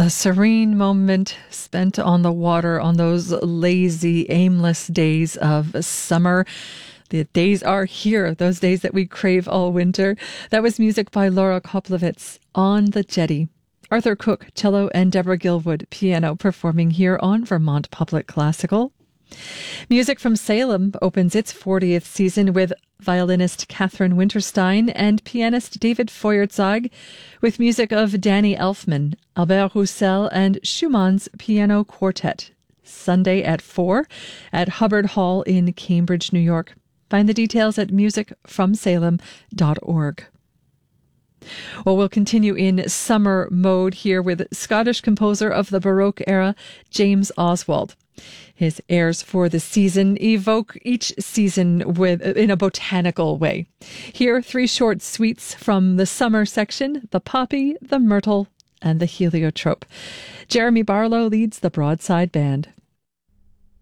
a serene moment spent on the water on those lazy, aimless days of summer. The days are here, those days that we crave all winter. That was music by Laura Koplowitz, On the Jetty. Arthur Cook, cello, and Deborah Gilwood, piano, performing here on Vermont Public Classical. Music from Salem opens its 40th season with violinist Catherine Winterstein and pianist David Feuerzag, with music of Danny Elfman, Albert Roussel, and Schumann's Piano Quartet. Sunday at 4 at Hubbard Hall in Cambridge, New York. Find the details at musicfromsalem.org. Well, we'll continue in summer mode here with Scottish composer of the Baroque era, James Oswald. His airs for the season evoke each season in a botanical way. Here, 3 short suites from the summer section: the poppy, the myrtle, and the heliotrope. Jeremy Barlow leads the Broadside Band.